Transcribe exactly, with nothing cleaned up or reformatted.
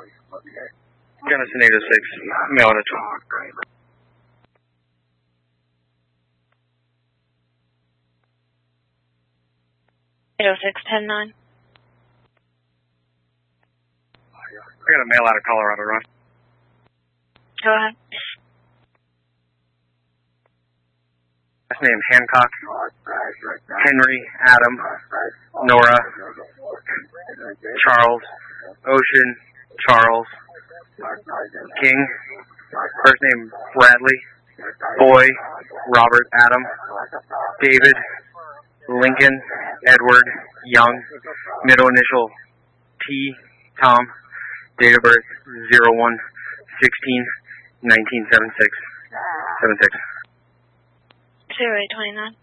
Gunnison eight oh six, mail out at twelve. eight oh six, ten nine. I got a mail out of Colorado Run. Go ahead. Last name Hancock, Henry, Adam, Nora, Charles, Ocean, Charles, King, first name Bradley, Boy, Robert, Adam, David, Lincoln, Edward, Young, middle initial T, Tom, date of birth zero one sixteen nineteen seventy-six. seventy-six. zero eight twenty-nine.